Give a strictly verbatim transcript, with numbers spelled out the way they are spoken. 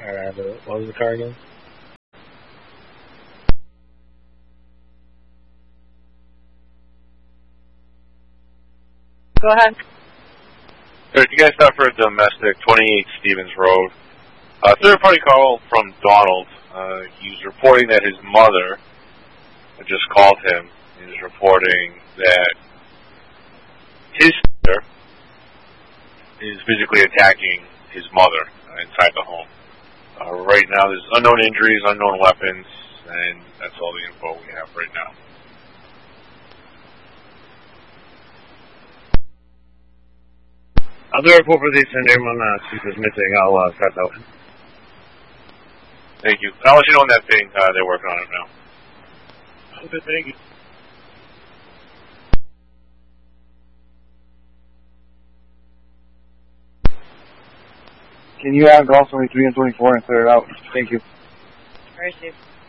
Alright, what was the car again? Go ahead. Alright, you guys stop for a domestic, twenty-eight Stevens Road. Uh, third party call from Donald. Uh, he's reporting that his mother I just called him. He's reporting that his sister is physically attacking his mother uh, inside the home. Uh, right now, there's unknown injuries, unknown weapons, and that's all the info we have right now. I'll do a report for this, and everyone uh, sees is missing. I'll uh, start that one. Thank you. I'll let you know on that thing. Uh, they're working on it now. Okay, thank you. Can you add also twenty-three and twenty-four and clear it out? Thank you. All right, Steve.